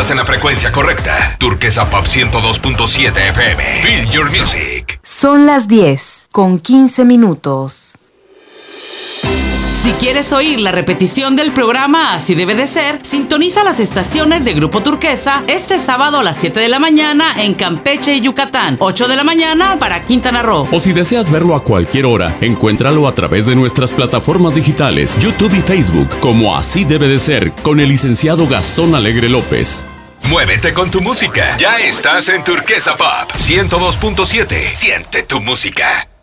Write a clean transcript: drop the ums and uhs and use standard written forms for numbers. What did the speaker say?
Estás en la frecuencia correcta. Turquesa Pop 102.7 FM. Feel your music. Son las 10:15. Si quieres oír la repetición del programa Así Debe de Ser, sintoniza las estaciones de Grupo Turquesa este sábado a las 7 de la mañana en Campeche y Yucatán, 8 de la mañana para Quintana Roo. O si deseas verlo a cualquier hora, encuéntralo a través de nuestras plataformas digitales, YouTube y Facebook, como Así Debe de Ser, con el licenciado Gastón Alegre López. Muévete con tu música. Ya estás en Turquesa Pop 102.7. Siente tu música.